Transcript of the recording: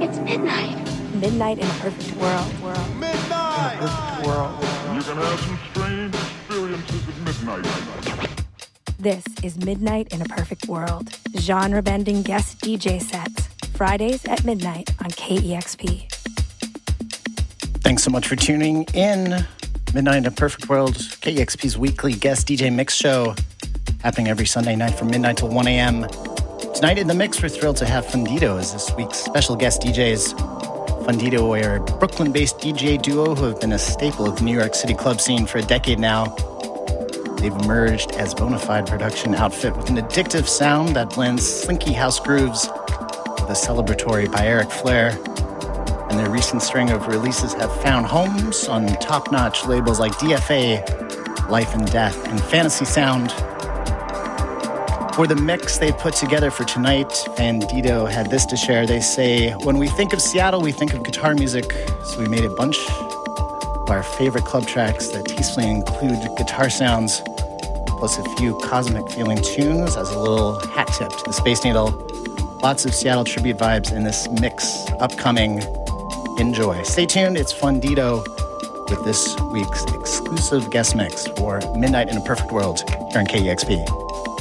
It's midnight. Midnight in a perfect world. Midnight! In a perfect world. You're gonna have some strange experiences at midnight. This is Midnight in a Perfect World. Genre-bending guest DJ sets. Fridays at midnight on KEXP. Thanks so much for tuning in. Midnight in a Perfect World, KEXP's weekly guest DJ mix show, happening every Sunday night from midnight till 1 a.m. Tonight in the mix, we're thrilled to have Fundido as this week's special guest DJs. Fundido are a Brooklyn-based DJ duo who have been a staple of the New York City club scene for a decade now. They've emerged as a bona fide production outfit with an addictive sound that blends slinky house grooves with a celebratory Balearic flair. And their recent string of releases have found homes on top-notch labels like DFA, Life and Death, and Fantasy Sound. For the mix they put together for tonight, Fundido had this to share. They say, when we think of Seattle, we think of guitar music, so we made a bunch of our favorite club tracks that tastefully include guitar sounds, plus a few cosmic feeling tunes as a little hat tip to the Space Needle. Lots of Seattle tribute vibes in this mix upcoming. Enjoy. Stay tuned, it's Fundido with this week's exclusive guest mix for Midnight in a Perfect World here on KEXP.